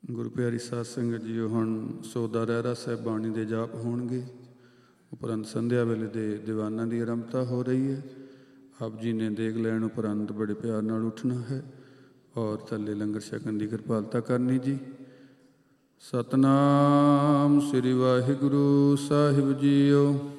ਗੁਰੂ ਪਿਆਰੀ ਸਾਧ ਸੰਗਤ ਜੀਓ, ਹੁਣ ਸੋਦਾ ਰਹਿਰਾ ਸਾਹਿਬ ਬਾਣੀ ਦੇ ਜਾਪ ਹੋਣਗੇ। ਉਪਰੰਤ ਸੰਧਿਆ ਵੇਲੇ ਦੇ ਦੀਵਾਨਾਂ ਦੀ ਆਰੰਭਤਾ ਹੋ ਰਹੀ ਹੈ। ਆਪ ਜੀ ਨੇ ਦੇਖ ਲੈਣ ਉਪਰੰਤ ਬੜੇ ਪਿਆਰ ਨਾਲ ਉੱਠਣਾ ਹੈ ਔਰ ਥੱਲੇ ਲੰਗਰ ਛਕਣ ਦੀ ਕਿਰਪਾਲਤਾ ਕਰਨੀ ਜੀ। ਸਤਨਾਮ ਸ੍ਰੀ ਵਾਹਿਗੁਰੂ ਸਾਹਿਬ ਜੀਓ।